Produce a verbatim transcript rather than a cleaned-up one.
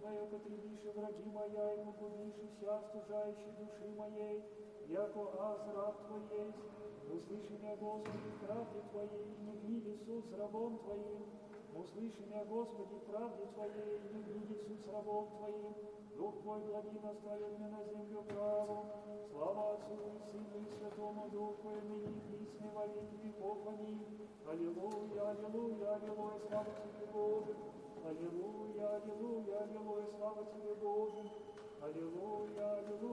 Твоя, потребиши враги моя, и погубиши вся стужающей души моей, яко аз раб Твой есть. Услыши меня, Господи, в правде Твоей, и не гниди суд с рабом Твоим. Услыши меня, Господи, в правде Твоей, и не гниди суд с рабом Твоим. Дух Твой благи наставит меня на землю праву. Слава Отцу и Сыну и Святому Духу, и ныне и присно во веки веков. Аминь. Аллилуйя, аллилуйя, аллилуйя, слава Тебе, Боже. Аллилуйя, аллилуйя, аллилуйя, слава Тебе, Боже. Аллилуйя, аллилуйя.